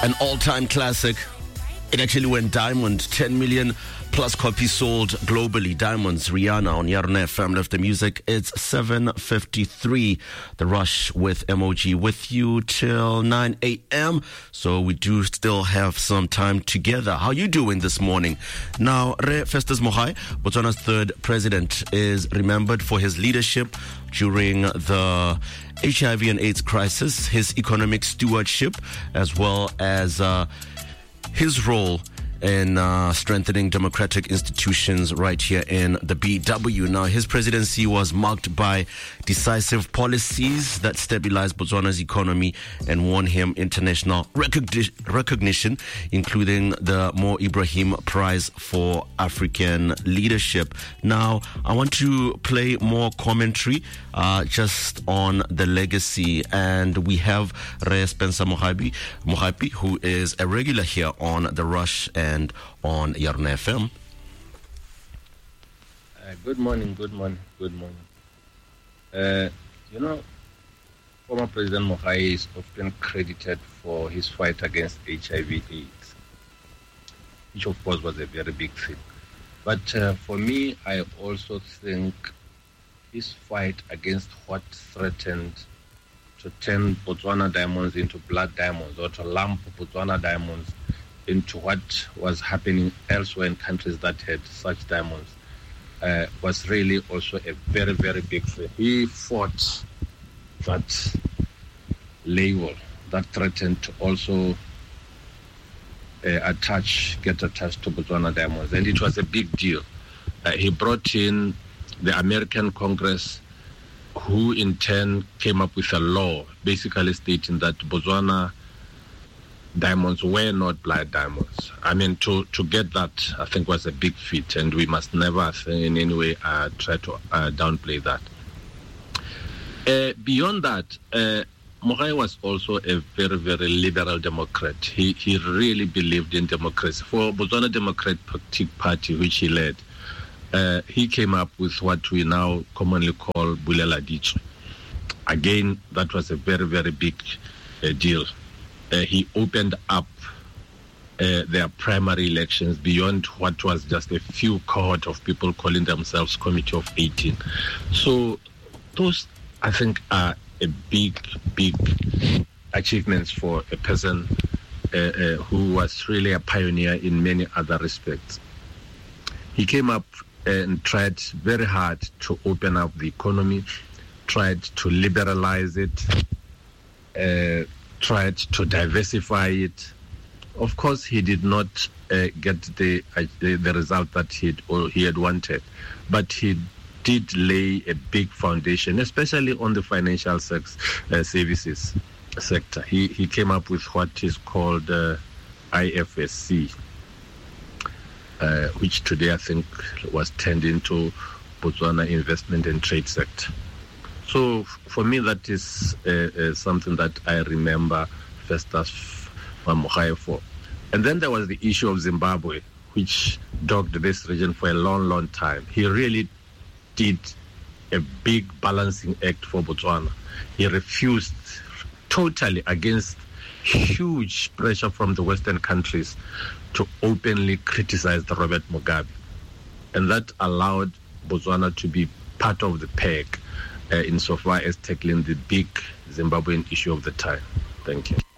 An all-time classic. It actually went diamond. 10 million plus copies sold globally. Diamonds, Rihanna on Yarna FM. Left the music. It's 7:53. The Rush with MOG with you till 9 a.m. So we do still have some time together. How you doing this morning? Now, Re Festus Mogae, Botswana's third president, is remembered for his leadership during the HIV and AIDS crisis, his economic stewardship, as well as his role in strengthening democratic institutions right here in the BW. Now, his presidency was marked by decisive policies that stabilized Botswana's economy and won him international recognition, including the Mo Ibrahim Prize for African Leadership. Now, I want to play more commentary just on the legacy, and we have Re Spencer Mogae, who is a regular here on The Rush and on Yarna FM. Good morning. Former President Mogae is often credited for his fight against HIV/AIDS, which of course was a very big thing. But for me, I also think his fight against what threatened to turn Botswana diamonds into blood diamonds, or to lump Botswana diamonds into what was happening elsewhere in countries that had such diamonds, was really also a very, very big thing. He fought that label that threatened to also get attached to Botswana diamonds, and it was a big deal. He brought in the American Congress, who in turn came up with a law basically stating that Botswana diamonds were not blood diamonds. I mean, to get that, I think, was a big feat, and we must never in any way try to downplay that. Beyond that, Mogae was also a very, very liberal Democrat. He really believed in democracy. For Botswana Democratic Party, which he led, he came up with what we now commonly call Bulela Ditso. Again, that was a very, very big deal. He opened up their primary elections beyond what was just a few cohort of people calling themselves Committee of 18. So those, I think, are a big, big achievements for a person who was really a pioneer in many other respects. He came up and tried very hard to open up the economy, tried to liberalize it, tried to diversify it. Of course, he did not get the result that he had wanted, but he did lay a big foundation, especially on the financial services sector. He came up with what is called IFSC, which today I think was turned into Botswana Investment and Trade Sector. So for me, that is something that I remember Festus Mogae for. And then there was the issue of Zimbabwe, which dogged this region for a long, long time. He really did a big balancing act for Botswana. He refused totally, against huge pressure from the Western countries, to openly criticize the Robert Mugabe. And that allowed Botswana to be part of the pack insofar as tackling the big Zimbabwean issue of the time. Thank you.